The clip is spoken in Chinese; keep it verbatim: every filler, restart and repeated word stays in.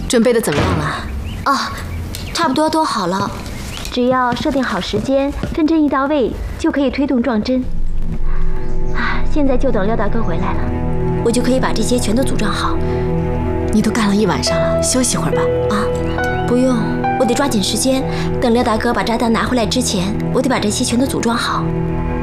准备的怎么样了？ 哦，差不多都好了，只要设定好时间，分针一到位，就可以推动撞针。啊，现在就等廖大哥回来了，我就可以把这些全都组装好。 你都干了一晚上了，休息会儿吧。 啊，不用，我得抓紧时间，等廖大哥把炸弹拿回来之前，我得把这些全都组装好。